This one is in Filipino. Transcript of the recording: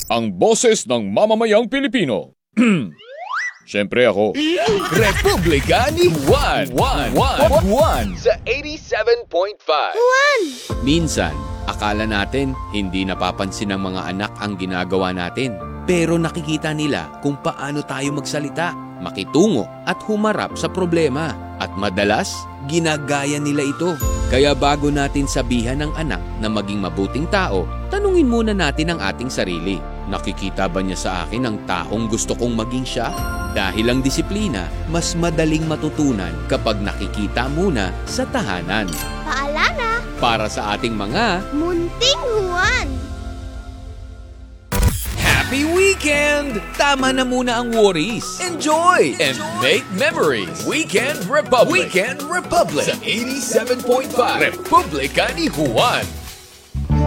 ang boses ng mamamayang Pilipino. Siyempre ako. Republika ni Juan sa 87.5. Minsan, akala natin hindi napapansin ng mga anak ang ginagawa natin. Pero nakikita nila kung paano tayo magsalita, makitungo at humarap sa problema. At madalas, ginagaya nila ito. Kaya bago natin sabihan ng anak na maging mabuting tao, tanungin muna natin ang ating sarili. Nakikita ba niya sa akin ang taong gusto kong maging siya? Dahil ang disiplina, mas madaling matutunan kapag nakikita muna sa tahanan. Paalala, Para sa ating mga Munting Juan! Happy Weekend! Tama na muna ang worries. Enjoy and make memories. Weekend Republic. Sa 87.5. Republika ni Juan.